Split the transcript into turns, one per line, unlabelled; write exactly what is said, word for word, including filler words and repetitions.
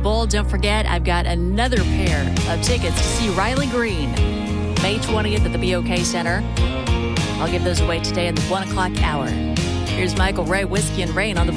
Bowl. Don't forget, I've got another pair of tickets to see Riley Green, May twentieth at the B O K Center. I'll give those away today in the one o'clock hour. Here's Michael Ray, Whiskey and Rain on the